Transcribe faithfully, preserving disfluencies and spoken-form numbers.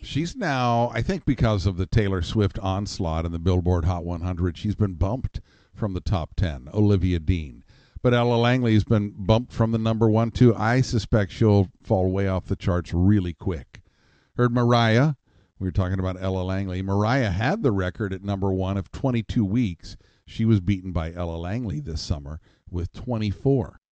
She's now, I think, because of the Taylor Swift onslaught in the Billboard Hot one hundred, she's been bumped from the top ten, Olivia Dean. But Ella Langley's been bumped from the number one, too. I suspect she'll fall way off the charts really quick. Heard Mariah. We were talking about Ella Langley. Mariah had the record at number one of twenty-two weeks. She was beaten by Ella Langley this summer with twenty-four.